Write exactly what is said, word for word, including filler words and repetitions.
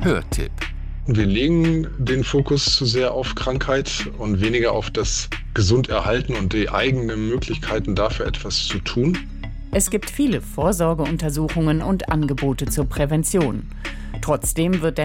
Hörtipp. Wir legen den Fokus zu sehr auf Krankheit und weniger auf das Gesunderhalten und die eigenen Möglichkeiten dafür etwas zu tun. Es gibt viele Vorsorgeuntersuchungen und Angebote zur Prävention. Trotzdem wird der